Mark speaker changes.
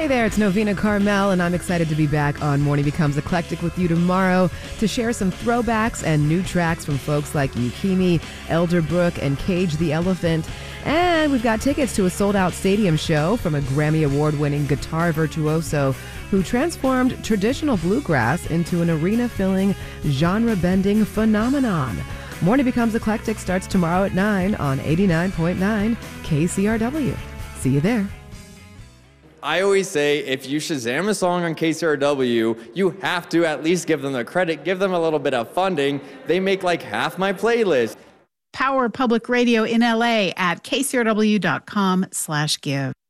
Speaker 1: Hey there, it's Novena Carmel, and I'm excited to be back on Morning Becomes Eclectic with you tomorrow to share some throwbacks and new tracks from folks like Yukimi, Elderbrook, and Cage the Elephant. And we've got tickets to a sold-out stadium show from a Grammy Award-winning guitar virtuoso who transformed traditional bluegrass into an arena-filling, genre-bending phenomenon. Morning Becomes Eclectic starts tomorrow at 9 on 89.9 KCRW. See you there.
Speaker 2: I always say if you Shazam a song on KCRW, you have to at least give them the credit, give them a little bit of funding. They make like half my playlist.
Speaker 3: Power Public Radio in LA at kcrw.com/give.